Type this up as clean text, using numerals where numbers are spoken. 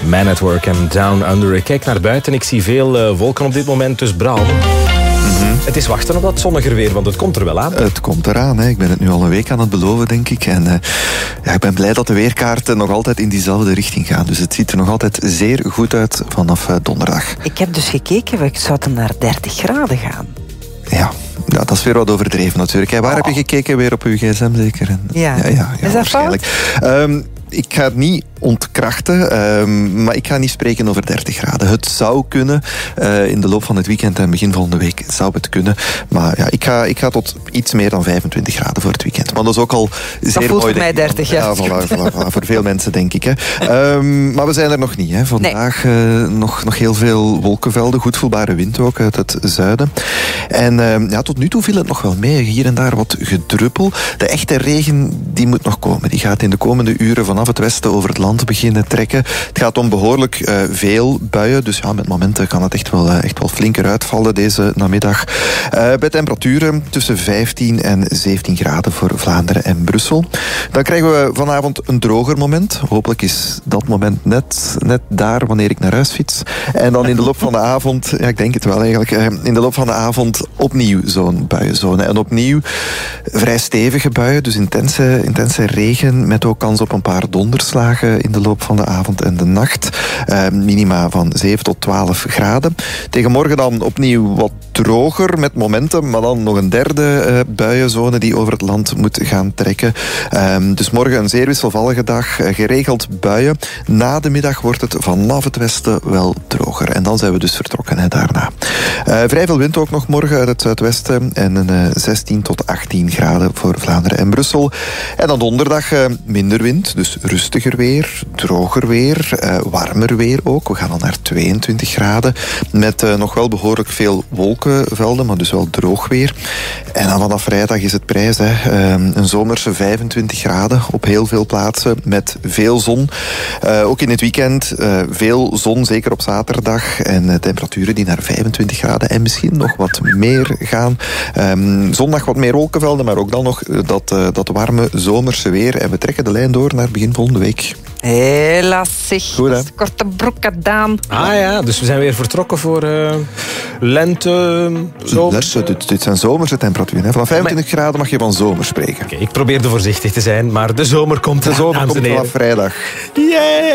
Man at Work en Down Under. Ik kijk naar buiten en ik zie veel wolken op dit moment, dus Bram. Het is wachten op dat zonniger weer, want het komt er wel aan. Het komt eraan. Hè. Ik ben het nu al een week aan het beloven, denk ik. En ik ben blij dat de weerkaarten nog altijd in diezelfde richting gaan. Dus het ziet er nog altijd zeer goed uit vanaf donderdag. Ik heb dus gekeken, ik zou het naar 30 graden gaan. Ja, dat is weer wat overdreven natuurlijk. Waar heb je gekeken? Weer op uw gsm zeker? Ja. Is dat waarschijnlijk. Ik ga het niet ontkrachten, maar ik ga niet spreken over 30 graden. Het zou kunnen. In de loop van het weekend en begin volgende week zou het kunnen. Maar ja, ik ga tot iets meer dan 25 graden voor het weekend. Maar dat is ook al zeer mooi. Dat voelt voor mij 30, ja. Voilà, voor veel mensen denk ik. Hè. Maar we zijn er nog niet. Hè. Vandaag nog heel veel wolkenvelden. Goed voelbare wind ook uit het zuiden. En tot nu toe viel het nog wel mee. Hier en daar wat gedruppel. De echte regen die moet nog komen. Die gaat in de komende uren vanaf het westen over het land beginnen trekken. Het gaat om behoorlijk veel buien. Dus ja, met momenten kan het echt wel flinker uitvallen deze namiddag. Bij temperaturen tussen 15 en 17 graden voor Vlaanderen en Brussel. Dan krijgen we vanavond een droger moment. Hopelijk is dat moment net daar wanneer ik naar huis fiets. En dan in de loop van de avond, ja, ik denk het wel eigenlijk, in de loop van de avond opnieuw zo'n buienzone. En opnieuw vrij stevige buien, dus intense regen met ook kans op een paar donderslagen in de loop van de avond en de nacht. Minima van 7 tot 12 graden. Tegen morgen dan opnieuw wat droger met momenten, maar dan nog een derde buienzone die over het land moet gaan trekken. Dus morgen een zeer wisselvallige dag. Geregeld buien. Na de middag wordt het vanaf het westen wel droger. En dan zijn we dus vertrokken daarna. Vrij veel wind ook nog morgen uit het zuidwesten. En een 16 tot 18 graden voor Vlaanderen en Brussel. En dan donderdag minder wind, dus rustiger weer, droger weer, warmer weer ook. We gaan dan naar 22 graden met nog wel behoorlijk veel wolkenvelden, maar dus wel droog weer. En dan vanaf vrijdag is het prijs. Een zomerse 25 graden op heel veel plaatsen met veel zon. Ook in het weekend veel zon, zeker op zaterdag. En temperaturen die naar 25 graden en misschien nog wat meer gaan. Zondag wat meer wolkenvelden, maar ook dan nog dat warme zomerse weer. En we trekken de lijn door naar begin volgende week. Helaas zeg. Goed, hè? Korte broek gedaan. Ah ja, dus we zijn weer vertrokken voor lente, zomers. Dit zijn zomerse temperaturen. Hè. Vanaf 25 graden mag je van zomer spreken. Oké, ik probeer voorzichtig te zijn, maar de zomer komt eraan, De zomer komt dames en heren. vanaf vrijdag. Yay!